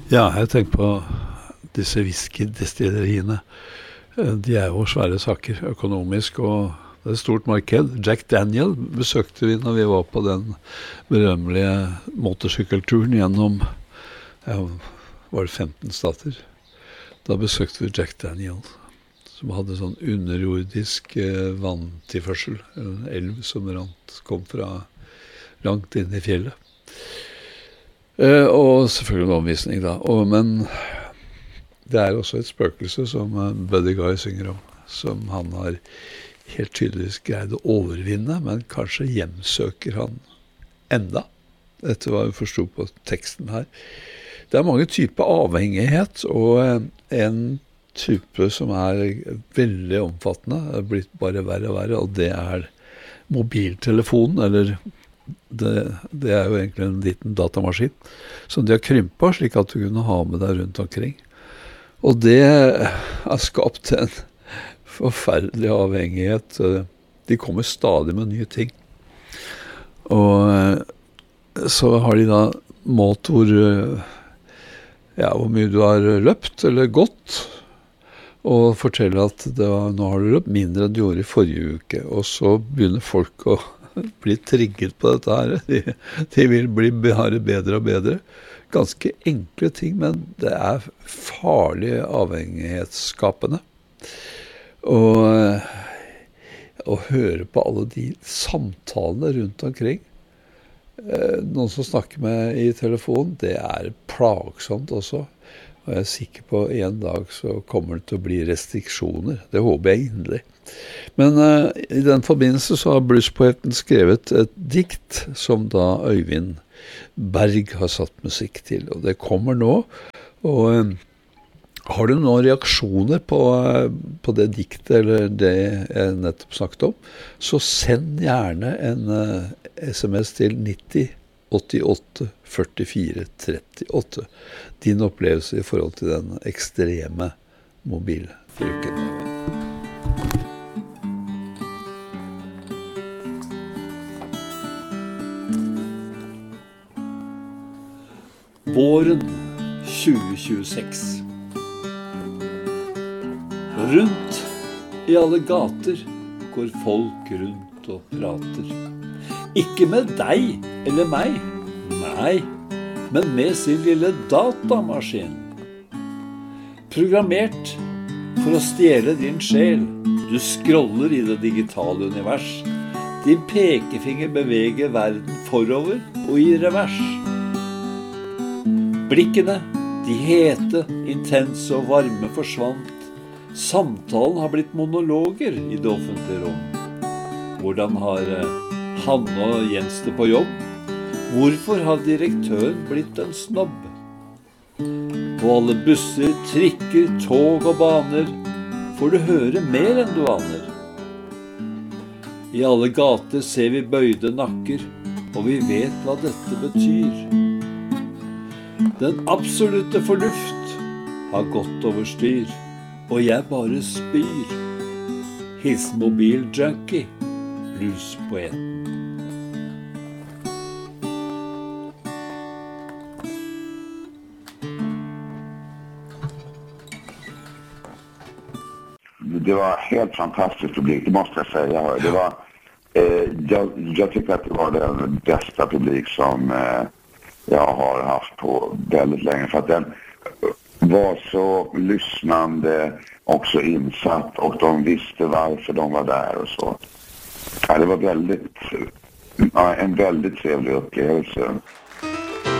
Ja, jeg tenker på disse whiskydestilleriene. De jo svære saker økonomisk, og det et stort marked. Jack Daniel besøkte vi når vi var på den berømmelige motorsykkelturen gjennom, var det 15 stater. Da besøkte vi Jack Daniel, som hadde sånn underjordisk vanntilførsel, en elv som kom fra langt inn I fjellet. Og selvfølgelig en omvisning da. Men det også et spøkelse som Buddy Guy synger om, som han har helt tydeligvis greid å overvinne, men kanskje hjemsøker han enda. Dette var jo forstått på teksten her. Det mange typer avhengighet, og en type som veldig omfattende, det blitt bare verre og verre, og det mobiltelefonen, eller det jo egentlig en liten datamaskin, som de har krympet slik at du kunne ha med deg rundt omkring. Og det har skapt en forferdelig avhengighet. De kommer stadig med nye ting. Og så har de da målt hvor mye du har løpt eller gått, og forteller at nå har du løpt mindre enn du gjorde I forrige uke. Og så begynner folk å bli trigget på dette her. De vil bli bedre og bedre. Ganske enkle ting, men det farlig avhengighetsskapende. Og å høre på alle de samtalene rundt omkring. Noen som snakker med I telefon, det plagsomt også. Og jeg sikker på en dag så kommer det til å bli restriksjoner. Det håper jeg inderlig. Men I den forbindelse så har bluespoeten skrevet et dikt som da Øyvind Berg har satt musikk til. Og det kommer nå. Og har du noen reaksjoner på det diktet, eller det jeg nettopp snakket om, så send gjerne en SMS til 90 88 44 38. Din opplevelse I forhold til den ekstreme mobilbruken. Våren 2026. Rundt I alle gater går folk rundt og prater. Ikke med deg eller meg, nei, men med sin lille datamaskin. Programmert for å stjele din sjel. Du scroller I det digitale univers. Din pekefinger beveger verden forover og I revers. Blikkene, de hete, intense og varme forsvant. Samtalen har blitt monologer I det offentlige rom. Hvordan har Hanne og Jens det på jobb? Hvorfor har direktøren blitt en snobb? På alle busser, trikker, tog og baner får du høre mer enn du aner. I alle gater ser vi bøyde nakker, og vi vet hva dette betyr. Den absolutte fornuft har gått over styr, og jeg bare spyr. Hilsen mobiljunkie, bluespoeten. Det var helt fantastisk publik, det måste jag säga. Det var, jag tycker att det var den bästa publik som jag har haft på väldigt länge. För att den var så lyssnande, också insatt, och de visste varför de var där och så. Ja, det var en väldigt trevlig upplevelse.